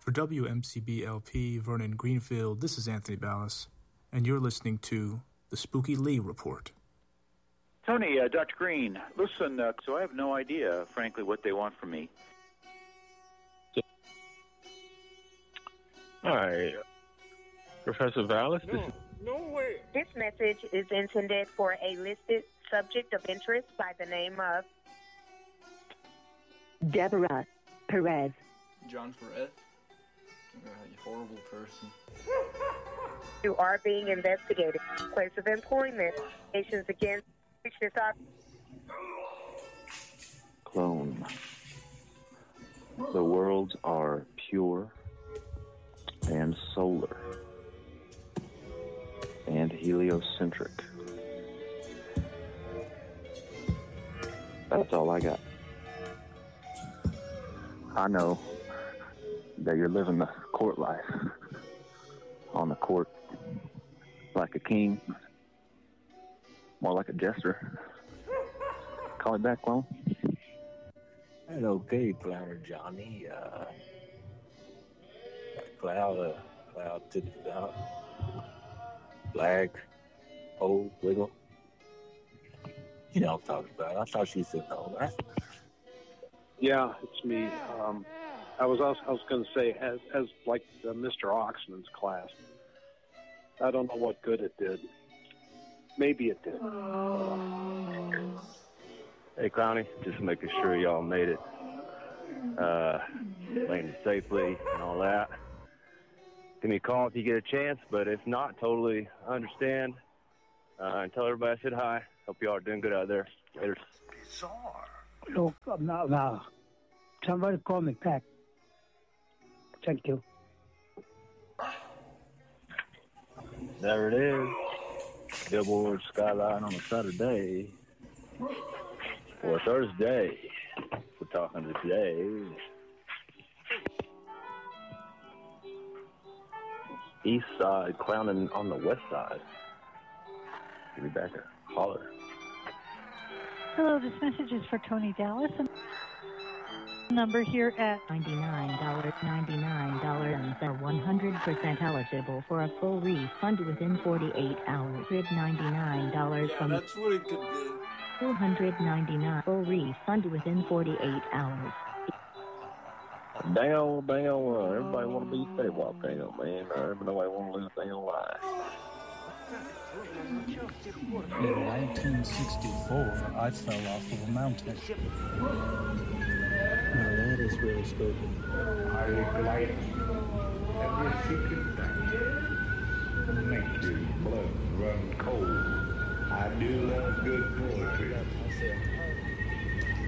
For WMCB-LP Vernon Greenfield, this is Anthony Ballas, and you're listening to the Spooky Lee Report. Tony, Dr. Green, listen, so I have no idea, frankly, what they want from me. Hi, Professor Vallis. No way. This message is intended for a listed subject of interest by the name of Deborah Perez. John Perez? You horrible person. You are being investigated. Place of employment. Nations against this Clone. The worlds are pure and solar and heliocentric. That's all I got. I know that you're living the court life on the court like a king, more like a jester. Call it back, Clone. Okay, Clowner Johnny. Cloud to the south. Black, old, wiggle. You know what I'm talking about. I thought she said no, right? Yeah, it's me. I was going to say, as like Mr. Oxman's class, I don't know what good it did. Maybe it did. Hey, Clowny, just making sure y'all made it, landed safely and all that. Give me a call if you get a chance, but if not, totally understand. And tell everybody I said hi. Hope y'all are doing good out there. Later. Bizarre. Look, now. Somebody call me back. Thank you. There it is. Billboard skyline on a Saturday. Or Thursday. We're talking today. East side clowning on the west side. Give me back a holler. Hello, this message is for Tony Dallas. Number here at $99.99 and they're 100% eligible for a full refund within 48 hours. $99 from That's what it could be. $299 full refund within 48 hours. Damn, everybody want to be stable, damn, man. Nobody want to lose their life. In 1964, I fell off of a mountain. Now that is well spoken. I ignite every secret danger. Make your blood run cold. I do love good poetry.